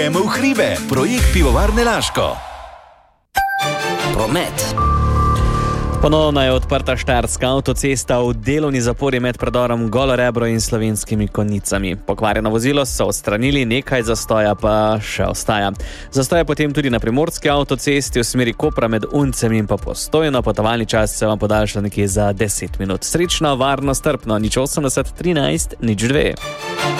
Gremo v hribe, projekt Pivovarne Laško. Promet. Ponovno je odprta štajerska avtocesta v delovni zapori med predorom Golo Rebro in Slovenskimi Konjicami. Pokvarjeno vozilo so odstranili, nekaj zastoja pa še ostaja. Zastoj je potem tudi na primorski avtocesti v smeri Kopra med Uncem in pa Postojno. Potovalni čas se vam podaljša nekje za 10 minut. Srečno, varno, strpno, 080 13 02.